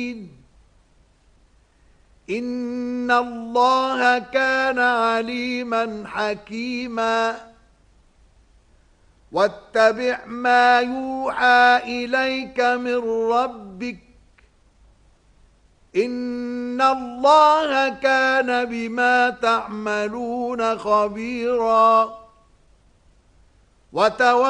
إن الله كان عليما حكيما واتبع ما يوحى إليك من ربك إن الله كان بما تعملون خبيرا